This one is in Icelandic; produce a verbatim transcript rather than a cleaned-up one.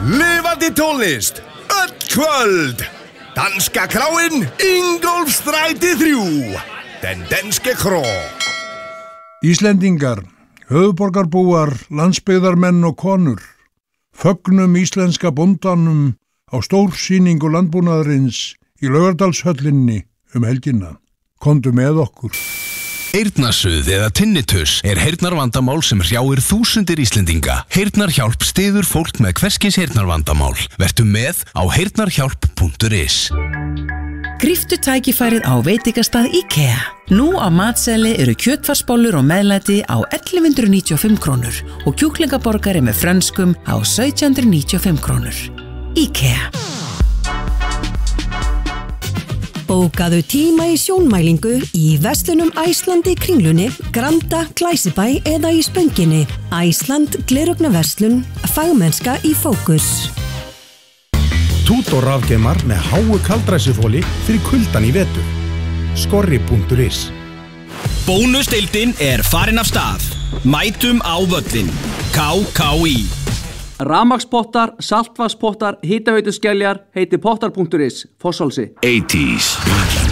Lifandi tónlist, öll kvöld. Danska kráin, Ingólfsstræti þrjú. Den danske kró. Íslendingar, höfuðborgarbúar, landsbyggðarmenn og konur. Fögnum íslenska bóndanum á stórsýningu landbúnaðarins í Laugardalshöllinni um helgina. Komdu með okkur. Heyrnarsuð eða tinnitus er heyrnarvandamál sem hrjáir þúsundir Íslendinga. Heyrnarhjálp styður fólk með hverskis heyrnarvandamál. Vertu með á heyrnarhjálp punktur is. Gríptu tækifærið á veitingastað IKEA. Nú á matseli eru kjötfarsbollur og meðlæti á ellefu hundruð níutíu og fimm krónur og kjúklingaborgari með frönskum á sautján hundruð níutíu og fimm krónur. IKEA. Bókaðu tíma í sjónmælingu í verslunum Æsland í Kringlunni, Granda, Glæsibæ eða í Spönginni. Æsland, gleraugnverslun, fagmennska í fókus. Tutor rafgeimar með háu kaldræsuþoli fyrir kuldan í vetur. Skorri punktur is. Bónusdeildin er farin af stað. Mætum á völlin. K K í. Rafmagnspottar, saltvatnspottar, hitaveituskeljar, heiti pottar punktur is, Fossálsi. eighties.